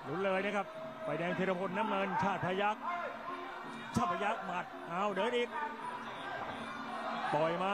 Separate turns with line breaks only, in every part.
ลุ้นเลยนะครับไฟแดงธีรพลน้ำเงินชาติพยัคฆ์หมัดเอาเดินอีกปล่อยมา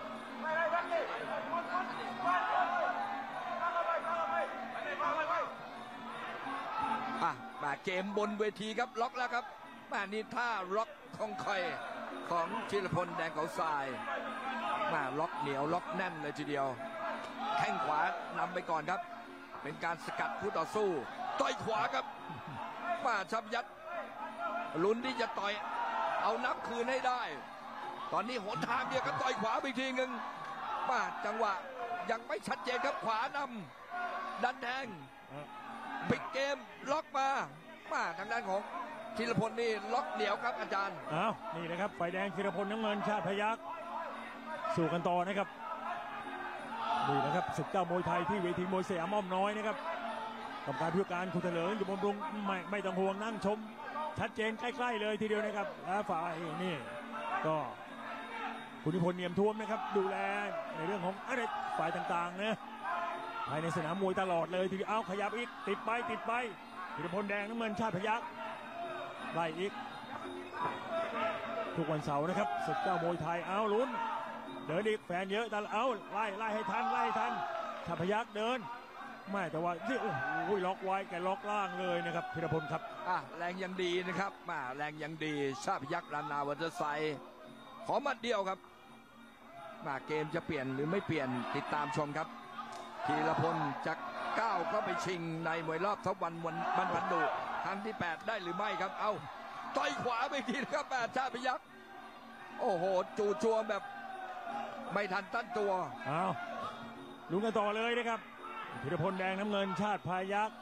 มาเกมบนเวทีครับล็อกแล้วครับมานี่ท่าล็อกของใครของธีรพลแดงเขาทรายมาล็อกเหนียวล็อกแน่นเลยทีเดียวแข้งขวานำไปก่อนครับเป็นการสกัดคู่ต่อสู้ต่อยขวาครับมาชับยัดลุ้นที่จะต่อยเอานับคืนให้ได้ตอนนี้หนทางเดียวก็ต่อยขวาไปทีนึงมาจังหวะยังไม่ชัดเจนครับขวานำดันแทงปิดเกมล็อกมาทางด้านของธีรพลนี่ล็อกเหนียวครับอาจารย์
นี่นะครับไฟแดงธีรพลน้ำเงินชาติพยัคฆ์สู้กันต่อนะครับนี่นะครับศึกเจ้ามวยไทยที่เวทีมวยสยามอ้อมน้อยนะครับกรรมการผู้การคุณเถลิงอยู่บำรุงไม่ต้องห่วงนั่งชมชัดเจนใกล้ๆเลยทีเดียวนะครับและฝ่ายนี่ก็คุณนิพนธ์เนียมท่วมนะครับดูแลในเรื่องของอะไรฝ่ายต่างๆนะภายในสนามมวยตลอดเลยทีเดียวเอาขยับอีกติดไปธีรพลแดงน้ำเงินชาติพยัคฆ์ไล่อีกทุกวันเสาร์นะครับศึกเจ้ามวยไทยเอาลุ้นเดินอีกแฟนเยอะแต่เอาไล่ให้ทันชาติพยัคฆ์เดินไม่แต่ว่าที่โอ้โหล็อกไว้แกล็อกล่างเลยนะครับธีรพลครับ
แรงยังดีนะครับแรงยังดีชาติพยัคฆ์ลานาวอเตอร์ไซด์ขอมัดเดียวครับเกมจะเปลี่ยนหรือไม่เปลี่ยนติดตามชมครับธีรพลจะก้าวเข้าไปชิงในมวยรอบทัพวันบันดุครั้งที่8ได้หรือไม่ครับเอาต่อยขวาไปทีนะครับชาติพยัคฆ์โอ้โหจู่โจมแบบไม่ทันตั้งตัว
ลุ้นกันต่อเลยนะครับธีรพลแดงน้ำเงินชาติพยัคฆ์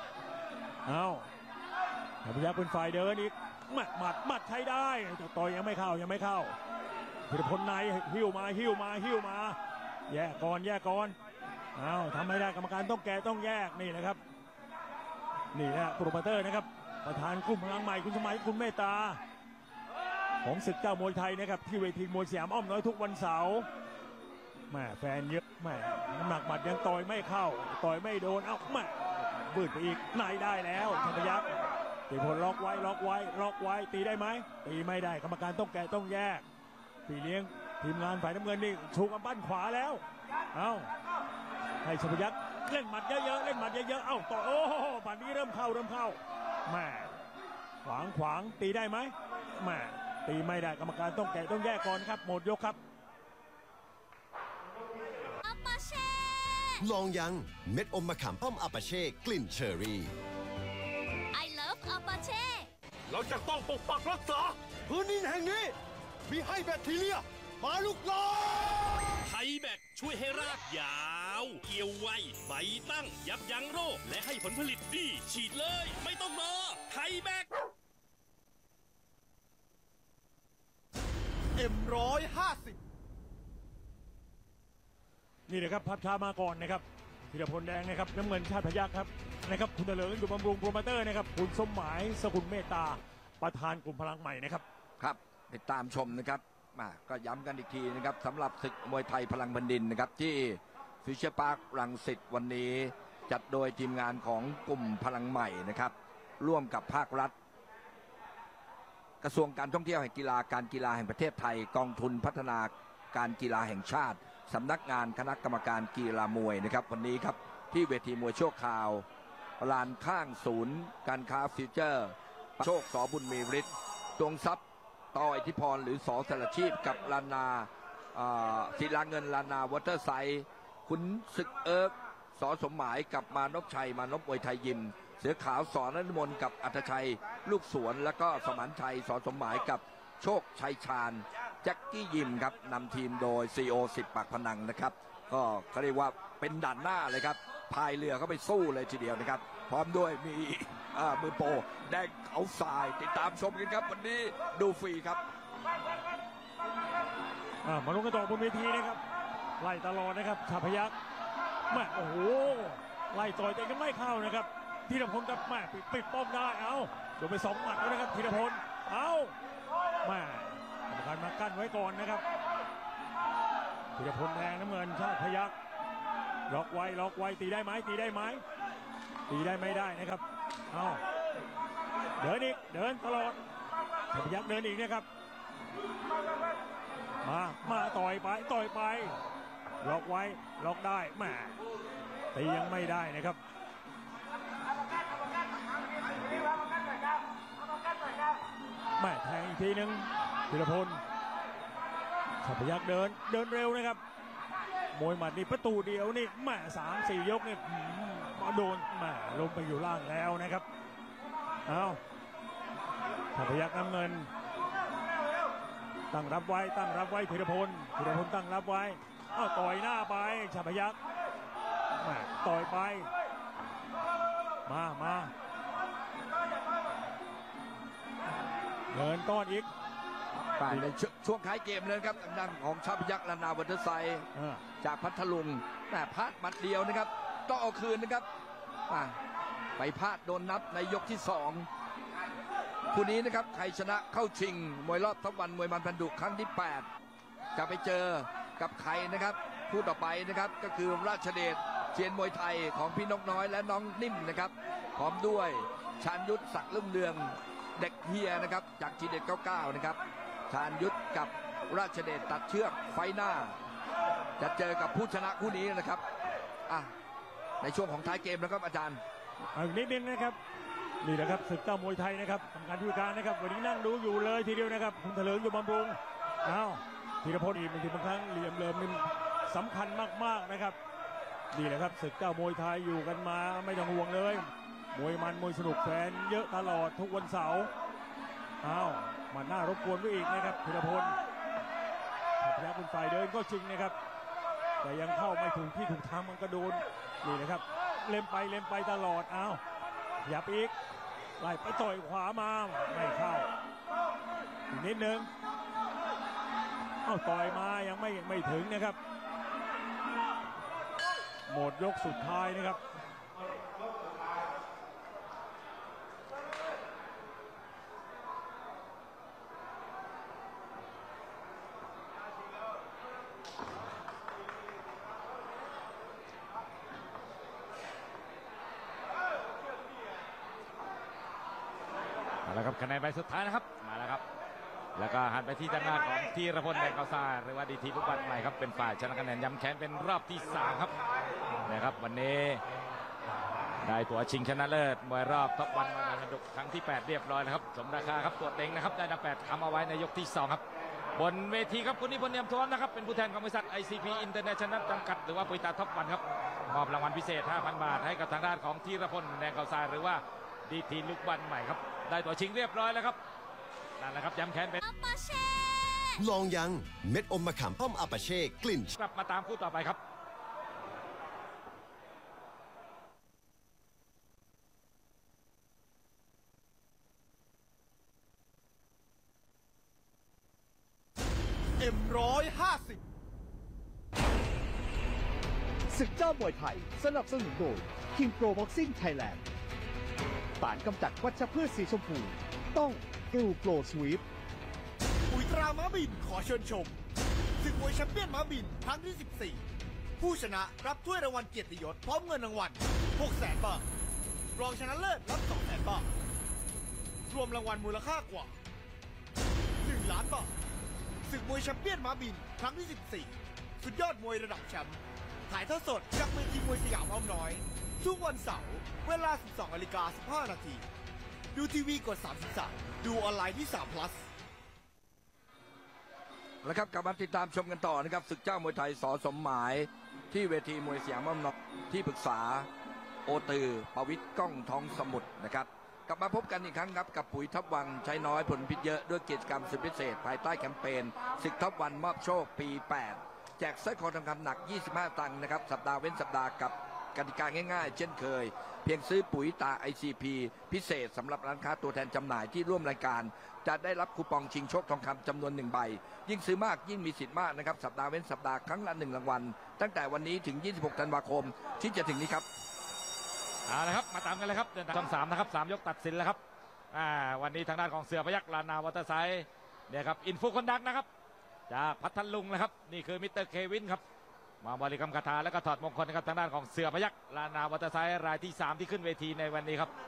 ชาติพยัคฆ์เป็นฝ่ายเดินอีกหมัดใช้ได้ต่อยยังไม่เข้าธีรพลในหิ้วมาแยกก่อนทำไม่ได้กรรมการต้องแยกนี่นะครับนี่นะโปรโมเตอร์นะครับประธานกลุ่มพลังใหม่คุณสมัยคุณเมตตาของศึกเจ้ามวยไทยนะครับที่เวทีมวยสยามอ้อมน้อยทุกวันเสาร์แฟนเยอะน้ำหนักหมัดยังต่อยไม่เข้าต่อยไม่โดนบืดไปอีกไหนได้แล้วชาติพยัคฆ์ธีรพลล็อกไว้ตีได้ไหมตีไม่ได้กรรมการต้องแยกพี่เลี้ยงทีมงานฝ่ายน้ำเงินนี่ชูกำปั้นขวาแล้วให้ชาติพยัคฆ์เล่นหมัดเยอะต่อโอ้โหบัดนี้เริ่มเข้าขวางตีได้ไหมตีไม่ได้กรรมการต้องแยกก่อนครับหมดยกครับ
ลองยังเม็ดอมมะขามป้อมอาปาเช่กลิ่นเชอรี่
I love อาปาเช่
เราจะต้องปกปักรักษาพื้นดินแห่งนี้มีให้แบคทีเรียมาลุกลาม
ไทยแบคช่วยให้รากยาวเกี่ยวไวใบตั้งยับยั้งโรคและให้ผลผลิตดีฉีดเลยไม่ต้องรอไทยแบค
M150
นี่นะครับภาพช้ามาก่อนนะครับธีรพลแดงนะครับน้ำเงินชาติพยัคฆ์ครับนะครับคุณเถลิงอยู่บำรุงโปรโมเตอร์นะครับคุณสมหมายสกุลเมตตาประธานกลุ่มพลังใหม่นะครับ
ติดตามชมนะครับก็ย้ำกันอีกทีนะครับสำหรับศึกมวยไทยพลังแผ่นดินนะครับที่ฟิวเจอร์พาร์ครังสิตวันนี้จัดโดยทีมงานของกลุ่มพลังใหม่นะครับร่วมกับภาครัฐกระทรวงการท่องเที่ยวแห่งการกีฬาแห่งประเทศไทยกองทุนพัฒนาการกีฬาแห่งชาติสำนักงานคณะกรรมการกีฬามวยนะครับวันนี้ครับที่เวทีมวยชั่วคราวลานข้างศูนย์การค้าฟิวเจอร์โชคสบุญมีฤทธิ์ดวงทรัพย์ต่ออิทธิพรหรือสอสารชีพกับลานาศิลาเงินลานาวอเตอร์ไซด์คุณศึกสอสมหมายกับมานพชัยมานพมวยไทยยิมเสือขาวสอนนฤมลกับอัธชัยลูกสวนแล้วก็สมานชัยสอสมหมายกับโชคชัยชาญแจ็คกี้ยิมครับนำทีมโดยซีโอ10 ปากพนังนะครับก็เขาเรียกว่าเป็นด่านหน้าเลยครับพายเรือเข้าไปสู้เลยทีเดียวนะครับพร้อมด้วยมีมือโปรแดงเขาทรายติดตามชมกันครับวันนี้ดูฟรีครับ
มาลงกันต่อบนเวทีนะครับไล่ตลอดนะครับชาติพยัคฆ์โอ้โหไล่ต่อยแต่ก็ไม่เข้านะครับธีรพลกับปิดป้อมได้โดนไป2 หมัดแล้วนะครับธีรพลกรรมการมากั้นไว้ก่อนนะครับธีรพลแดงน้ำเงินชาติพยัคฆ์ล็อกไว้ตีได้ไหมตีได้ไม่ได้นะครับเอาเดินอีกเดินตลอดฉลพยักษ์เดินอีกนะครับมาต่อยไปล็อกไว้ล็อกได้แหมตียังไม่ได้นะครับแหมแทงอีกทีนึงธีรพลฉลพยักษ์เดินเร็วนะครับมวยหมัดนี่ประตูเดียวนี่แหม3-4 ยกนี่โดนแหมลงไปอยู่ล่างแล้วนะครับเอาฉลพยักษ์น้ำเงินตั้งรับไว้ธีรพลตั้งรับไว้ต่อยหน้าไปฉลพยักษ์ต่อยไปมาเดินต้อนอีก
ในช่วงท้ายเกมเลยครับทางด้านของฉลพยักษ์ลนาวัฒไซจากพัทลุงแต่พลาดหมัดเดียวนะครับต้องเอาคืนนะครับไปพลาดโดนนับในยกที่2คู่นี้นะครับใครชนะเข้าชิงมวยรอบท็อปวันมวยมันพันดุครั้งที่8จะไปเจอกับใครนะครับคู่ต่อไปนะครับก็คือราชเดชเชียนมวยไทยของพี่นกน้อยและน้องนิ่มนะครับพร้อมด้วยชาญยุทธศักดิ์รุ่งเรืองเด็กเฮียนะครับจากทีเด็ด99นะครับชาญยุทธกับราชเดชตัดเชือกไฟหน้าจะเจอกับผู้ชนะคู่นี้นะครับในช่วงของท้ายเกมนะครับอาจารย์
นิดนึงนะครับนี่แหละครับศึกเจ้ามวยไทยนะครับทำการผู้การนะครับวันนี้นั่งดูอยู่เลยทีเดียวนะครับคุณเถลิงอยู่บำรุงธีรพลอีกบางครั้งเหลี่ยมเลิมนี่สำคัญมากๆนะครับนี่แหละครับศึกเจ้ามวยไทยอยู่กันมาไม่ต้องห่วงเลยมวยมันมวยสนุกแฟนเยอะตลอดทุกวันเสาร์มันน่ารบกวนไว้อีกนะครับธีรพลพยักเป็นฝ่ายเดินก็จริงนะครับแต่ยังเข้าไม่ถูกที่ถูกทางมันก็โดนนี่นะครับเล่มไปตลอดอย่าไปอีกไล่ไปต่อยขวามาไม่เข้าอีกนิดนึงต่อยมายังไม่ถึงนะครับหมดยกสุดท้ายนะครับ
แล้วครับคะแนนใบสุดท้ายนะครับมาแล้วครับแล้วก็หันไปที่ด้านหน้าของธีรพลแดงเกาซาหรือว่าดีทีลูกบอลใหม่ครับเป็นฝ่ายชนะคะแนนย้ำแค้นเป็นรอบที่3ครับนะครับวันนี้ได้ตั๋วชิงชนะเลิศมวยรอบท็อปวันมาในครั้งที่8เรียบร้อยแล้วครับสมราคาครับตัวเต็งนะครับได้นับ8ทำเอาไว้ในยกที่2ครับบนเวทีครับคุณนิพนธ์เนียมทวนนะครับเป็นผู้แทนของบริษัท ICP International จำกัดหรือว่าปุยตาท็อปวันครับมอบรางวัลพิเศษ 5,000 บาทให้กับทางด้านของธีรพลแดงเกาซาหรือว่าดีทีลูกบอลใหม่ครับได้ตั๋วชิงเรียบร้อยแล้วครับนั่นแหละครับย้ำแค้นเป็น
ลองยังเม็ดอมมะขามป้อมอาปาเช่กลิ่น
กลับมาตามคู่ต่อไปครับ
M150
ศึกเจ้ามวยไทยสนับสนุนโดย King Pro Boxing Thailand สารกำจัดวัชพืชสีชมพูต้องกลูโปรสวีป
ปุ๋ยตราม้าบินขอเชิญชมศึกมวยแชมเปี้ยนม้าบินครั้งที่ 14ผู้ชนะรับถ้วยรางวัลเกียรติยศพร้อมเงินรางวัล 600,000 บาทรองชนะเลิศรับ 200,000 บาทรวมรางวัลมูลค่ากว่า 1 ล้านบาทศึกมวยแชมเปี้ยนม้าบินครั้งที่ 14สุดยอดมวยระดับแชมป์ถ่ายทอดสดจากเวทีมวยสยามอ้อมน้อยทุกวันเสาร์เวลา 12:15 น.ดูทีวีกด33ดูออนไลน์ที่3 plus
แล้วครับกลับมาติดตามชมกันต่อนะครับศึกเจ้ามวยไทยส.สมหมายที่เวทีมวยสยามอ้อมน้อยที่ปรึกษาโอตือประวิตรก้องทองสมุทรนะครับกลับมาพบกันอีกครั้งครับกับปุ๋ยทับวังใช้น้อยผลพิษเยอะด้วยกิจกรรมสุดพิเศษภายใต้แคมเปญศึกทับวันมอบโชคปี 8แจกสร้อยคอทองคำหนัก25 ตังค์นะครับสัปดาห์เว้นสัปดาห์กับกติกาง่ายๆเช่นเคยเพียงซื้อปุ๋ยตา ICP พิเศษสำหรับร้านค้าตัวแทนจำหน่ายที่ร่วมรายการจะได้รับคูปองชิงโชคทองคำจำนวน1 ใบยิ่งซื้อมากยิ่งมีสิทธิ์มากนะครับสัปดาห์เว้นสัปดาห์ครั้งละ1 รางวัลตั้งแต่วันนี้ถึง26 ธันวาคมที่จะถึงนี้ครับ
เอาละครับมาตามกันเลยครับช่อง3นะครับ3 ยกตัดสินแล้วครับวันนี้ทางด้านของเสือพยัคฆ์ลานาวอเตอร์ไซด์เนี่ยครับอินฟูคนดังนะครับจากพัทลุงนะครับนี่คือมิสเตอร์เควินครับมาบริกรรมคาถาแล้วก็ถอดมงคลนะครับทางด้านของเสือพยัคฆ์ลานาวัตไซรายที่ 3 ที่ขึ้นเวทีในวันนี้ครับ